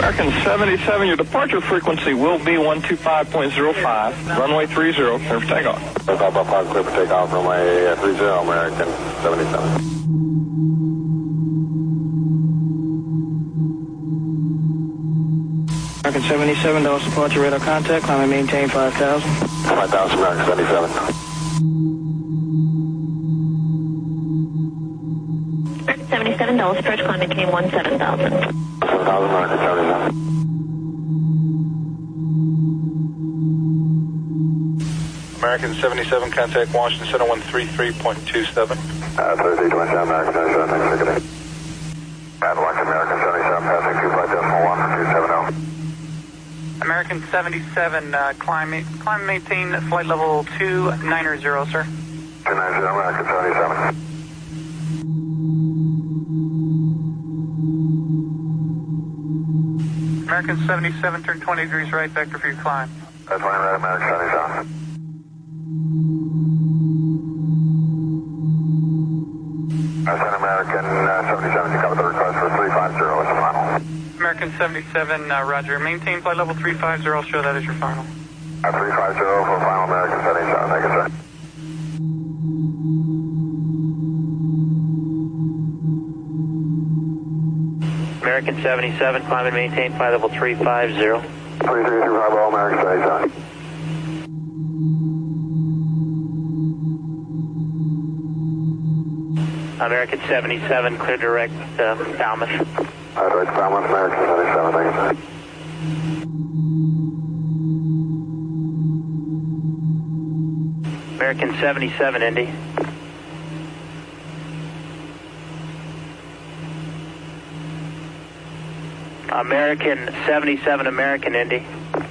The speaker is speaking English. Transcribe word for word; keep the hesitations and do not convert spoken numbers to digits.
American seventy-seven, your departure frequency will be one two five point zero five, runway three zero, clear for takeoff. Takeoff, five, clear for takeoff, runway three zero, American seventy-seven. American seventy-seven, Dallas departure, radar contact, climb and maintain five thousand. five thousand, American seventy-seven. American seventy-seven, Dallas approach, climb maintain one seven thousand. seven thousand, American seventy-seven. American seventy-seven, contact Washington Center one three three point two seven. Uh, Thursday, twenty-seven, American seventy-seven, thanks for getting. And watch American seventy-seven, passing two flight decimal one two seven zero. American seventy-seven, uh, climb, climb maintain flight level two nine zero, sir. two nine zero, American seventy-seven. American seventy-seven, turn twenty degrees right, vector for your climb. That's twenty right, American seventy-seven. That's an American uh, seventy-seven, you cover the request for three five zero as a final. American seventy-seven, uh, roger. Maintain flight level three five zero, I'll show that as your final. Uh, three five zero for final, American seventy-seven, thank you, sir. American seventy-seven, climb and maintain flight level three five zero. three three three five zero, American seventy-seven. American seventy-seven, clear direct uh, Falmouth. Uh, direct Falmouth, American seventy-seven, thank you, sir. American seventy-seven, Indy. American seventy-seven, American Indy.